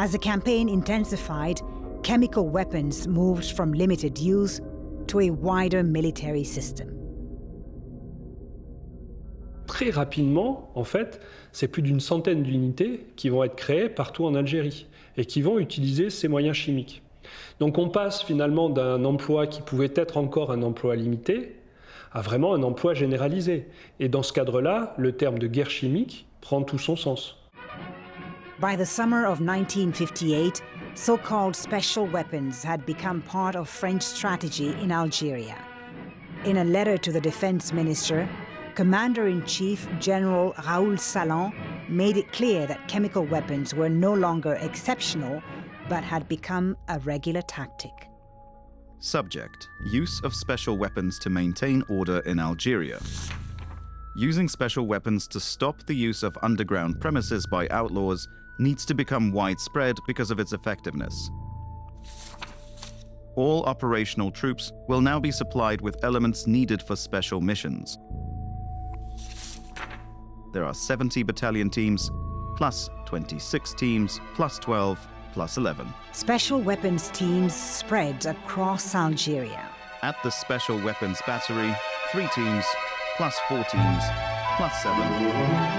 As the campaign intensified, chemical weapons moved from limited use to a wider military system. Très rapidement, en fait, c'est plus d'une centaine d'unités qui vont être créées partout en Algérie et qui vont utiliser ces moyens chimiques. Donc on passe finalement d'un emploi qui pouvait être encore un emploi limité à vraiment un emploi généralisé. Et dans ce cadre-là, le terme de guerre chimique prend tout son sens. By the summer of 1958, so-called special weapons had become part of French strategy in Algeria. In a letter to the defense minister, Commander-in-Chief General Raoul Salan made it clear that chemical weapons were no longer exceptional, but had become a regular tactic. Subject: use of special weapons to maintain order in Algeria. Using special weapons to stop the use of underground premises by outlaws needs to become widespread because of its effectiveness. All operational troops will now be supplied with elements needed for special missions. There are 70 battalion teams, plus 26 teams, plus 12, plus 11. Special weapons teams spread across Algeria. At the Special Weapons Battery, 3 teams, plus 4 teams, plus 7,